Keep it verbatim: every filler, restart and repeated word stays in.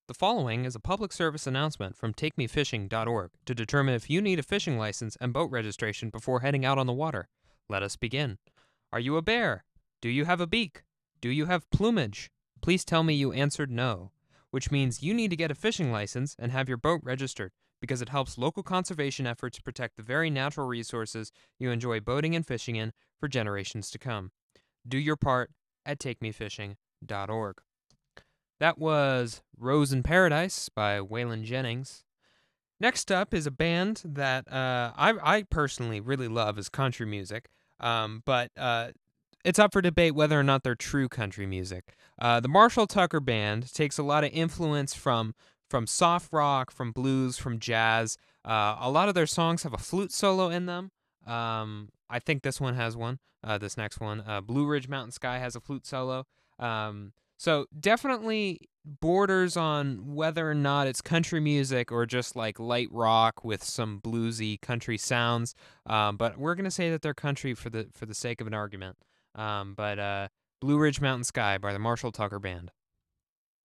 The following is a public service announcement from take me fishing dot org to determine if you need a fishing license and boat registration before heading out on the water. Let us begin. Are you a bear? Do you have a beak? Do you have plumage? Please tell me you answered no, which means you need to get a fishing license and have your boat registered because it helps local conservation efforts protect the very natural resources you enjoy boating and fishing in for generations to come. Do your part at take me fishing dot org. That was Rose in Paradise by Waylon Jennings. Next up is a band that uh, I, I personally really love as country music, um, but uh, it's up for debate whether or not they're true country music. Uh, the Marshall Tucker Band takes a lot of influence from from soft rock, from blues, from jazz. Uh, a lot of their songs have a flute solo in them. Um, I think this one has one. Uh, this next one, uh, Blue Ridge Mountain Sky, has a flute solo. Um, so definitely borders on whether or not it's country music or just like light rock with some bluesy country sounds. Um, but we're gonna say that they're country for the for the sake of an argument. Um, but uh, Blue Ridge Mountain Sky by the Marshall Tucker Band.